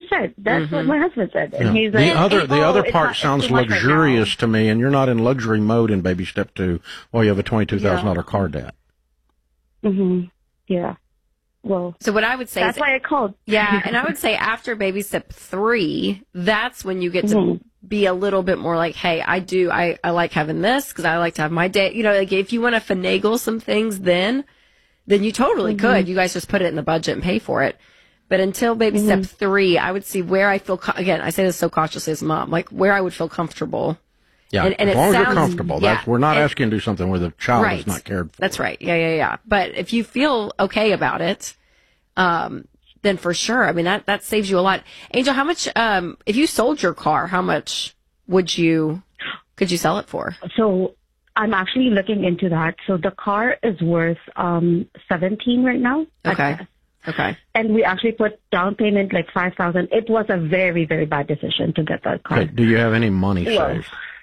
said. That's what my husband said. And Yeah. he's like, The other part it's sounds too much right luxurious to me, and you're not in luxury mode in baby step 2 while you have a $22,000 car debt. Mm-hmm. Yeah. Well, so what I would say that's is, why I called. yeah, and I would say after baby step 3, that's when you get to be a little bit more like, hey, I like having this because I like to have my day. You know, like if you want to finagle some things, then you totally could. You guys just put it in the budget and pay for it. But until baby step 3, I would see where I feel, again, I say this so cautiously as a mom, like where I would feel comfortable. Yeah, and as long as you're comfortable. We're not asking you to do something where the child is not cared for. That's right. Yeah. But if you feel okay about it, then for sure. I mean, that saves you a lot. Angel, how much, if you sold your car, how much could you sell it for? So I'm actually looking into that. So the car is worth 17 right now. Okay. And we actually put down payment like 5,000. It was a very, very bad decision to get that car. Okay. Do you have any money saved?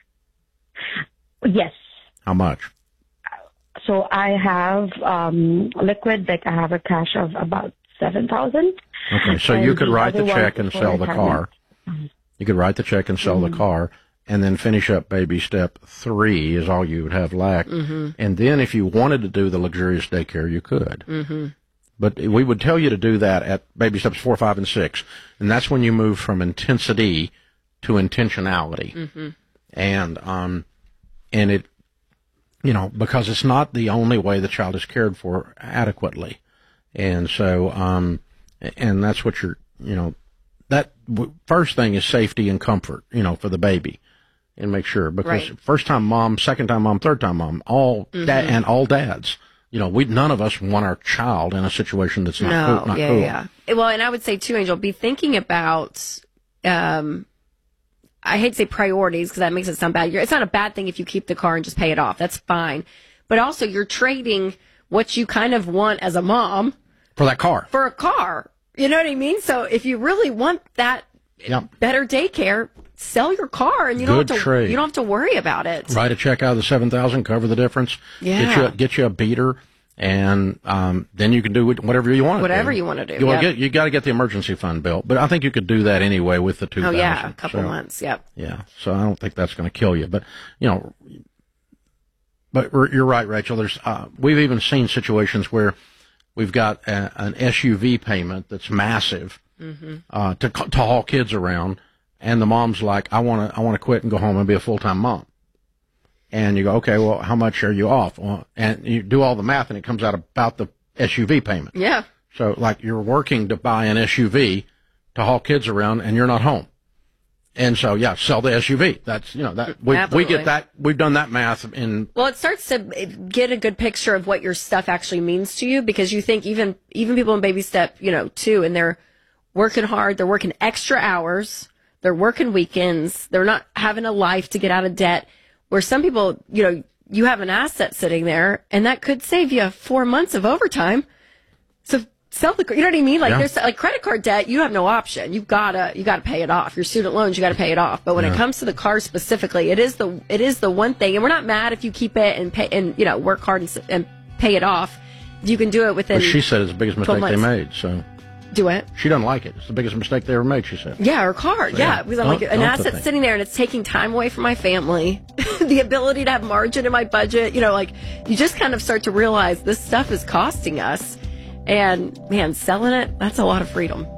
Yes. How much? So I have liquid, like I have a cash of about 7,000. Okay, so you could write the check and sell the car. You could write the check and sell the car, and then finish up baby step 3 is all you would have left. And then if you wanted to do the luxurious daycare, you could. But we would tell you to do that at baby steps 4, 5, and 6. And that's when you move from intensity to intentionality. And it, you know, because it's not the only way the child is cared for adequately. And so, and that's what you're, you know, first thing is safety and comfort, you know, for the baby, and make sure, because first time mom, second time mom, third time mom, all and all dads, you know, none of us want our child in a situation that's not cool. Yeah. Well, and I would say too, Angel, be thinking about, I hate to say priorities because that makes it sound bad. It's not a bad thing if you keep the car and just pay it off. That's fine. But also you're trading what you kind of want as a mom for that car. For a car. You know what I mean? So if you really want that better daycare, sell your car and you don't have to worry about it. Write a check out of the 7,000, cover the difference. Yeah. Get you a beater, and then you can do whatever you want. Whatever you want to do. You got to get the emergency fund built, but I think you could do that anyway with the 2,000. Oh yeah, a couple months. Yep. Yeah. So I don't think that's going to kill you, but you know. But you're right, Rachel. There's we've even seen situations where we've got an SUV payment that's massive to haul kids around, and the mom's like, I want to quit and go home and be a full-time mom. And you go, okay, well, how much are you off? Well, and you do all the math, and it comes out about the SUV payment. Yeah. So, like, you're working to buy an SUV to haul kids around, and you're not home. And so, sell the SUV. That's, you know, that we get that. We've done that math Well, it starts to get a good picture of what your stuff actually means to you, because you think even people in baby step, 2, and they're working hard, they're working extra hours, they're working weekends, they're not having a life to get out of debt. Where some people, you have an asset sitting there, and that could save you 4 months of overtime. So sell the, you know what I mean? Like there's like credit card debt, you have no option. You gotta pay it off. Your student loans, you gotta pay it off. But when it comes to the car specifically, it is the one thing. And we're not mad if you keep it and pay and work hard and pay it off. You can do it within. But she said it's the biggest mistake they made. So do it. She doesn't like it. It's the biggest mistake they ever made. She said. Yeah, her car. So, because I'm like an asset sitting there and it's taking time away from my family. The ability to have margin in my budget. You just kind of start to realize this stuff is costing us. And man, selling it, that's a lot of freedom.